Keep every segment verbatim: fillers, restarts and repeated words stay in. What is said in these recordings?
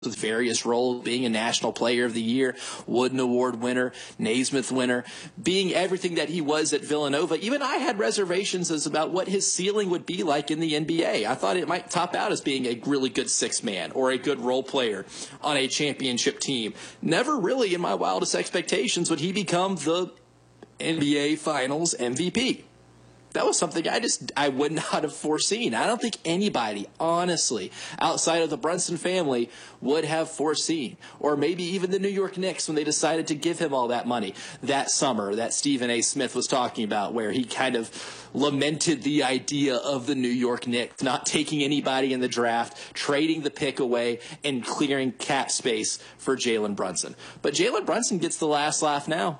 with various roles, being a National Player of the Year, Wooden Award winner, Naismith winner, being everything that he was at Villanova. Even I had reservations as about what his ceiling would be like in the N B A. I thought it might top out as being a really good six-man or a good role player on a championship team. Never really in my wildest expectations would he become the N B A Finals M V P. That was something I just I would not have foreseen. I don't think anybody, honestly, outside of the Brunson family would have foreseen. Or maybe even the New York Knicks when they decided to give him all that money that summer that Stephen A. Smith was talking about, where he kind of lamented the idea of the New York Knicks not taking anybody in the draft, trading the pick away, and clearing cap space for Jalen Brunson. But Jalen Brunson gets the last laugh now.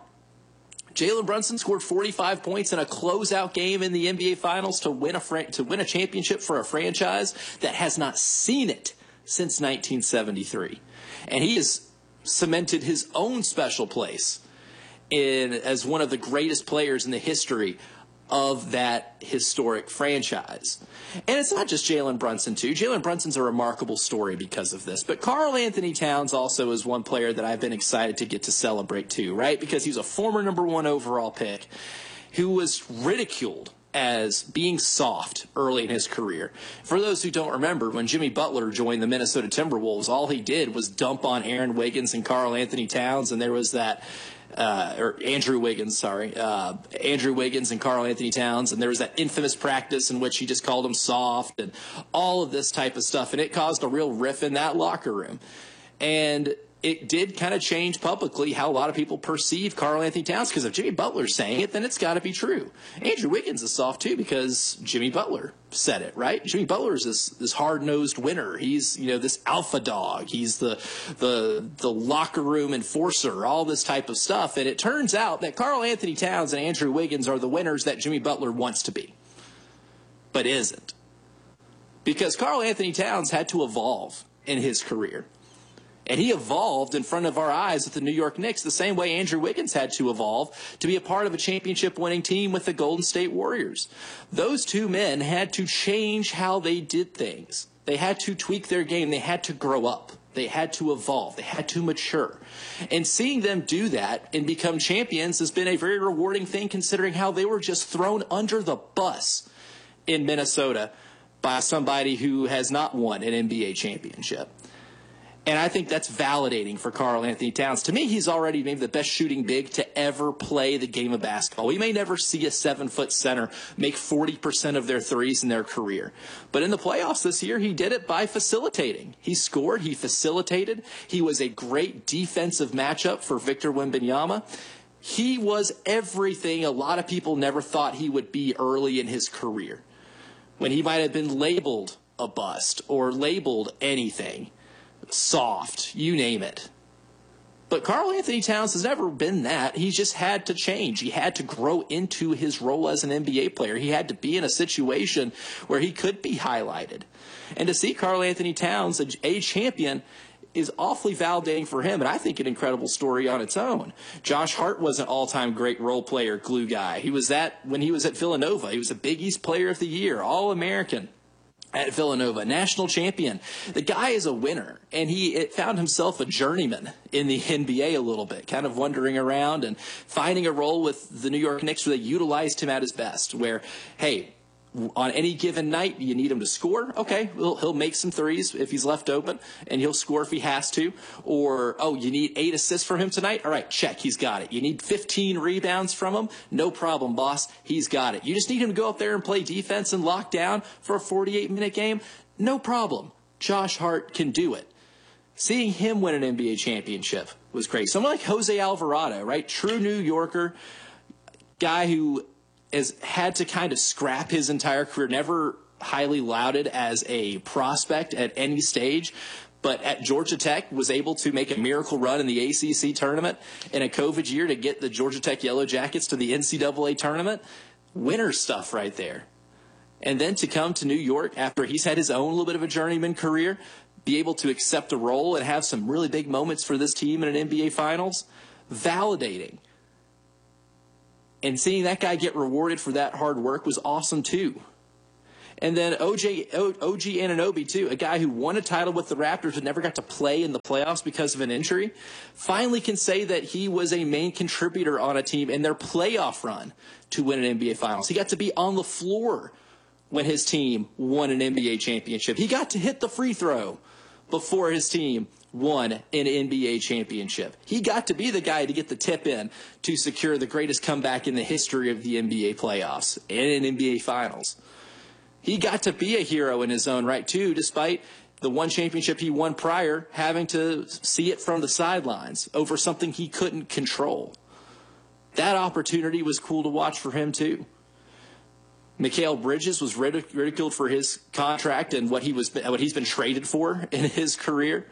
Jalen Brunson scored forty-five points in a closeout game in the N B A Finals to win a fran- to win a championship for a franchise that has not seen it since nineteen seventy-three. And he has cemented his own special place in as one of the greatest players in the history of that historic franchise. And it's not just Jalen Brunson, too. Jalen Brunson's a remarkable story because of this. But Karl Anthony Towns also is one player that I've been excited to get to celebrate, too, right? Because he's a former number one overall pick who was ridiculed as being soft early in his career. For those who don't remember, when Jimmy Butler joined the Minnesota Timberwolves, all he did was dump on Aaron Wiggins and Karl Anthony Towns, and there was that Uh, or Andrew Wiggins, sorry, uh, Andrew Wiggins and Karl Anthony Towns, and there was that infamous practice in which he just called him soft and all of this type of stuff, and it caused a real riff in that locker room. And it did kind of change publicly how a lot of people perceive Karl Anthony Towns, because if Jimmy Butler's saying it, then it's got to be true. Andrew Wiggins is soft, too, because Jimmy Butler said it, right? Jimmy Butler is this, this hard-nosed winner. He's, you know, this alpha dog. He's the, the, the locker room enforcer, all this type of stuff. And it turns out that Karl Anthony Towns and Andrew Wiggins are the winners that Jimmy Butler wants to be, but isn't. Because Karl Anthony Towns had to evolve in his career. And he evolved in front of our eyes with the New York Knicks the same way Andrew Wiggins had to evolve to be a part of a championship-winning team with the Golden State Warriors. Those two men had to change how they did things. They had to tweak their game. They had to grow up. They had to evolve. They had to mature. And seeing them do that and become champions has been a very rewarding thing, considering how they were just thrown under the bus in Minnesota by somebody who has not won an N B A championship. And I think that's validating for Karl Anthony Towns. To me, he's already maybe the best shooting big to ever play the game of basketball. We may never see a seven-foot center make forty percent of their threes in their career. But in the playoffs this year, he did it by facilitating. He scored. He facilitated. He was a great defensive matchup for Victor Wembanyama. He was everything a lot of people never thought he would be early in his career, when he might have been labeled a bust or labeled anything. Soft, you name it. But Karl Anthony Towns has never been that. He's just had to change. He had to grow into his role as an N B A player. He had to be in a situation where he could be highlighted. And to see Karl Anthony Towns, a, a champion, is awfully validating for him, and I think an incredible story on its own. Josh Hart was an all-time great role player, glue guy. He was that when he was at Villanova. He was a Big East Player of the Year, All-American at Villanova, national champion. The guy is a winner, and he it found himself a journeyman in the N B A a little bit, kind of wandering around and finding a role with the New York Knicks where they utilized him at his best, where, hey, on any given night, you need him to score. Okay, he'll, he'll make some threes if he's left open, and he'll score if he has to. Or, oh, you need eight assists from him tonight? All right, check, he's got it. You need fifteen rebounds from him? No problem, boss. He's got it. You just need him to go up there and play defense and lock down for a forty-eight minute game? No problem. Josh Hart can do it. Seeing him win an N B A championship was great. Someone like Jose Alvarado, right? True New Yorker, guy who has had to kind of scrap his entire career, never highly lauded as a prospect at any stage, but at Georgia Tech was able to make a miracle run in the A C C tournament in a COVID year to get the Georgia Tech Yellow Jackets to the N C double A tournament. Winner stuff right there. And then to come to New York after he's had his own little bit of a journeyman career, be able to accept a role and have some really big moments for this team in an N B A Finals, validating. And seeing that guy get rewarded for that hard work was awesome, too. And then O J, O G Anunoby, too, a guy who won a title with the Raptors but never got to play in the playoffs because of an injury, finally can say that he was a main contributor on a team in their playoff run to win an N B A Finals. He got to be on the floor when his team won an N B A championship. He got to hit the free throw before his team won an N B A championship. He got to be the guy to get the tip in to secure the greatest comeback in the history of the N B A playoffs and an N B A Finals. He got to be a hero in his own right, too, despite the one championship he won prior having to see it from the sidelines over something he couldn't control. That opportunity was cool to watch for him, too. Mikal Bridges was ridiculed for his contract and what he was, what he's been traded for in his career.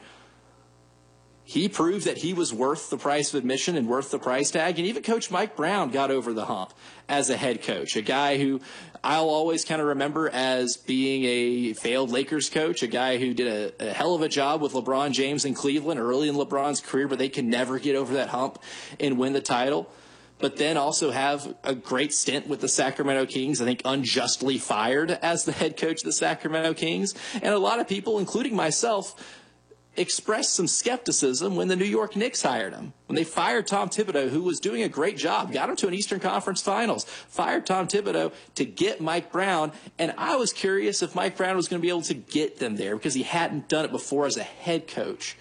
He proved that he was worth the price of admission and worth the price tag. And even Coach Mike Brown got over the hump as a head coach, a guy who I'll always kind of remember as being a failed Lakers coach, a guy who did a, a hell of a job with LeBron James in Cleveland early in LeBron's career, but they can never get over that hump and win the title. But then also have a great stint with the Sacramento Kings, I think unjustly fired as the head coach of the Sacramento Kings. And a lot of people, including myself, expressed some skepticism when the New York Knicks hired him. When they fired Tom Thibodeau, who was doing a great job, got him to an Eastern Conference Finals, fired Tom Thibodeau to get Mike Brown. And I was curious if Mike Brown was going to be able to get them there because he hadn't done it before as a head coach.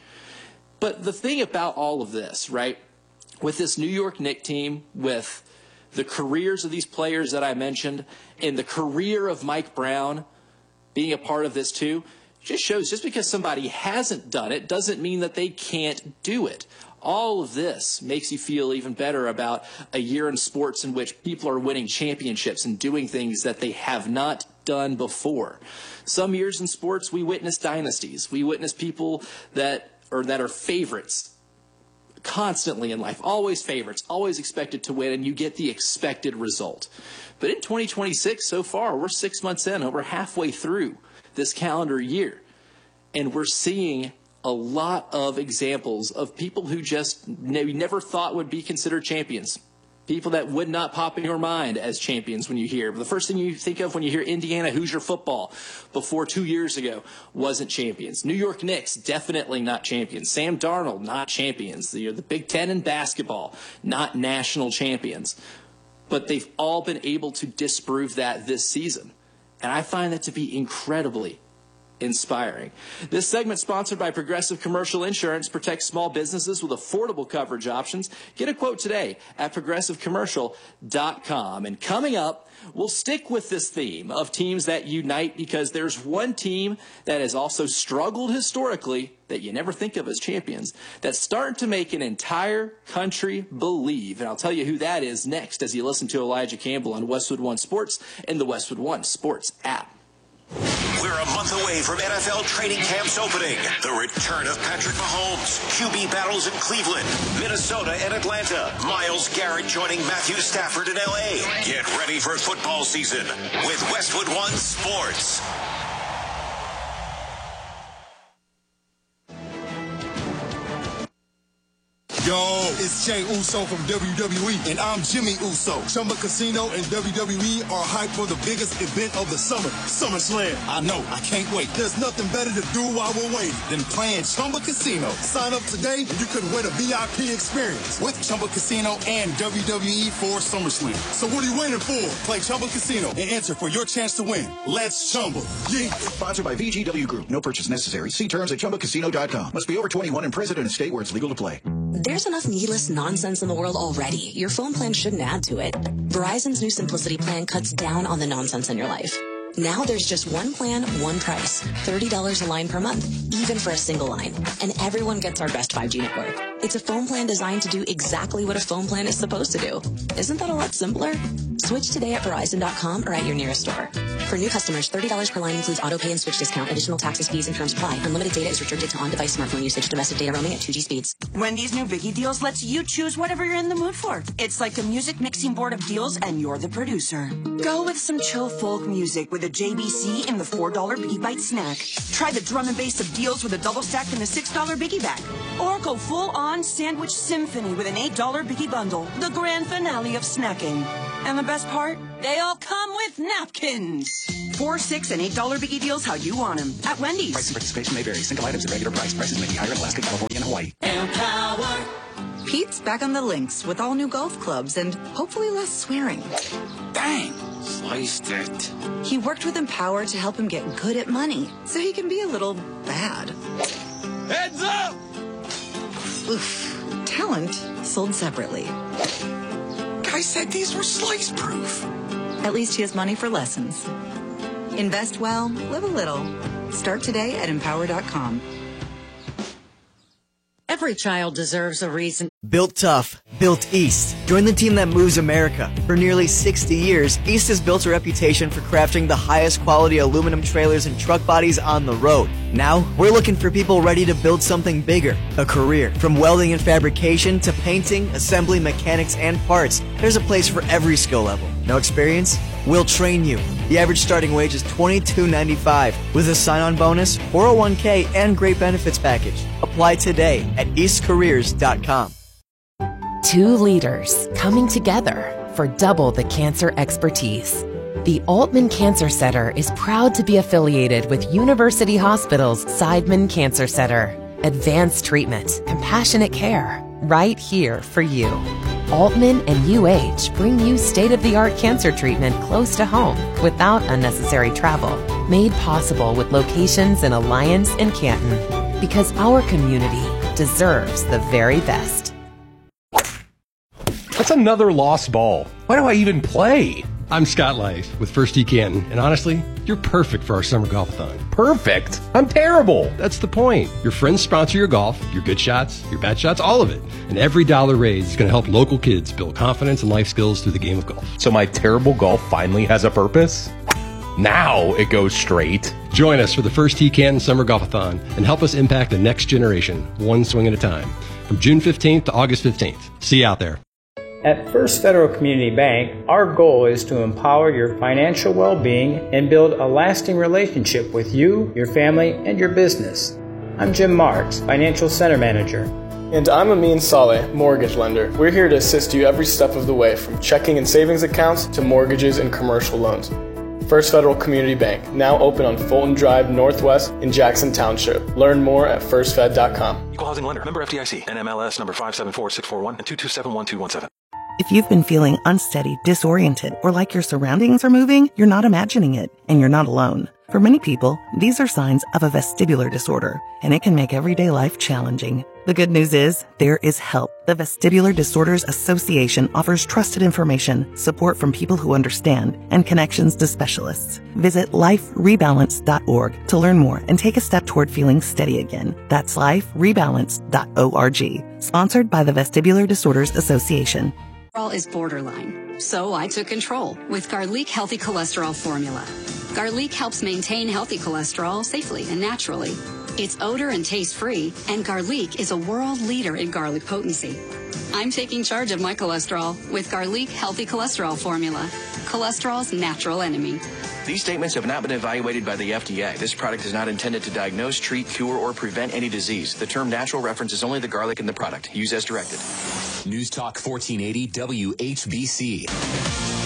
But the thing about all of this, right, with this New York Knicks team, with the careers of these players that I mentioned, and the career of Mike Brown being a part of this too, just shows just because somebody hasn't done it doesn't mean that they can't do it. All of this makes you feel even better about a year in sports in which people are winning championships and doing things that they have not done before. Some years in sports, we witness dynasties. We witness people that or that are favorites constantly in life, always favorites, always expected to win, and you get the expected result. But in twenty twenty-six, so far, we're six months in, and we're halfway through this calendar year, and we're seeing a lot of examples of people who just we never thought would be considered champions. People that would not pop in your mind as champions when you hear. The first thing you think of when you hear Indiana Hoosier football before two years ago wasn't champions. New York Knicks, definitely not champions. Sam Darnold, not champions. The, the Big Ten in basketball, not national champions. But they've all been able to disprove that this season. And I find that to be incredibly inspiring. This segment sponsored by Progressive Commercial Insurance protects small businesses with affordable coverage options. Get a quote today at progressive commercial dot com. And coming up, we'll stick with this theme of teams that unite because there's one team that has also struggled historically that you never think of as champions that's starting to make an entire country believe. And I'll tell you who that is next as you listen to Elijah Campbell on Westwood One Sports and the Westwood One Sports app. We're a month away from N F L training camps opening. The return of Patrick Mahomes, Q B battles in Cleveland, Minnesota, and Atlanta. Myles Garrett joining Matthew Stafford in L A. Get ready for football season with Westwood One Sports. Yo, it's Jey Uso from W W E, and I'm Jimmy Uso. Chumba Casino and W W E are hyped for the biggest event of the summer, SummerSlam. I know, I can't wait. There's nothing better to do while we're waiting than playing Chumba Casino. Sign up today and you could win a V I P experience with Chumba Casino and W W E for SummerSlam. So what are you waiting for? Play Chumba Casino and enter for your chance to win. Let's Chumba. Yeah. Sponsored by V G W Group. No purchase necessary. See terms at chumba casino dot com. Must be over twenty-one and present in a state where it's legal to play. There's enough needless nonsense in the world already. Your phone plan shouldn't add to it. Verizon's new Simplicity plan cuts down on the nonsense in your life. Now there's just one plan, one price. thirty dollars a line per month, even for a single line. And everyone gets our best five G network. It's a phone plan designed to do exactly what a phone plan is supposed to do. Isn't that a lot simpler? Switch today at Verizon dot com or at your nearest store. For new customers, thirty dollars per line includes auto pay and switch discount. Additional taxes, fees, and terms apply. Unlimited data is restricted to on-device smartphone usage. Domestic data roaming at two G speeds. Wendy's new Biggie Deals lets you choose whatever you're in the mood for. It's like a music mixing board of deals, and you're the producer. Go with some chill folk music with a J B C in the four dollar Biggie Bite snack. Try the drum and bass of deals with a double stack in the six dollar Biggie Bag. Or go full-on sandwich symphony with an eight dollar Biggie Bundle. The grand finale of snacking. And the best part? They all come with napkins. Four, six, and eight dollar biggie deals how you want them at Wendy's. Price and participation may vary. Single items at regular price. Prices may be higher in Alaska, California, and Hawaii. Empower. Pete's back on the links with all new golf clubs and hopefully less swearing. Dang, sliced it. He worked with Empower to help him get good at money, so he can be a little bad. Heads up! Oof. Talent sold separately. Guy said these were slice proof. At least he has money for lessons. Invest well, live a little. Start today at empower dot com. Every child deserves a reason. Built tough, built East. Join the team that moves America. For nearly sixty years, East has built a reputation for crafting the highest quality aluminum trailers and truck bodies on the road. Now, we're looking for people ready to build something bigger, a career. From welding and fabrication to painting, assembly, mechanics, and parts, there's a place for every skill level. No experience? We'll train you. The average starting wage is twenty-two ninety-five with a sign-on bonus, four oh one k, and great benefits package. Apply today at east careers dot com. Two leaders coming together for double the cancer expertise. The Altman Cancer Center is proud to be affiliated with University Hospital's Seidman Cancer Center. Advanced treatment, compassionate care, right here for you. Altman and U H bring you state-of-the-art cancer treatment close to home without unnecessary travel. Made possible with locations in Alliance and Canton. Because our community deserves the very best. That's another lost ball. Why do I even play? I'm Scott Life with First Tee Canton, and honestly, you're perfect for our summer golf-a-thon. Perfect? I'm terrible. That's the point. Your friends sponsor your golf, your good shots, your bad shots, all of it. And every dollar raised is going to help local kids build confidence and life skills through the game of golf. So my terrible golf finally has a purpose? Now it goes straight. Join us for the First Tee Canton Summer Golf-a-thon and help us impact the next generation, one swing at a time. From June fifteenth to August fifteenth. See you out there. At First Federal Community Bank, our goal is to empower your financial well-being and build a lasting relationship with you, your family, and your business. I'm Jim Marks, Financial Center Manager. And I'm Amin Saleh, Mortgage Lender. We're here to assist you every step of the way, from checking and savings accounts to mortgages and commercial loans. First Federal Community Bank, now open on Fulton Drive Northwest in Jackson Township. Learn more at first fed dot com. Equal Housing Lender, member F D I C, N M L S number five seven four six four one and two two seven one two one seven. If you've been feeling unsteady, disoriented, or like your surroundings are moving, you're not imagining it, and you're not alone. For many people, these are signs of a vestibular disorder, and it can make everyday life challenging. The good news is, there is help. The Vestibular Disorders Association offers trusted information, support from people who understand, and connections to specialists. Visit life rebalance dot org to learn more and take a step toward feeling steady again. That's life rebalance dot org. Sponsored by the Vestibular Disorders Association. Cholesterol is borderline, so I took control with Garlic Healthy Cholesterol Formula. Garlic helps maintain healthy cholesterol safely and naturally. It's odor and taste free, and Garlic is a world leader in garlic potency. I'm taking charge of my cholesterol with Garlic Healthy Cholesterol Formula, cholesterol's natural enemy. These statements have not been evaluated by the F D A. This product is not intended to diagnose, treat, cure, or prevent any disease. The term natural references only the garlic in the product. Use as directed. News Talk fourteen eighty W H B C.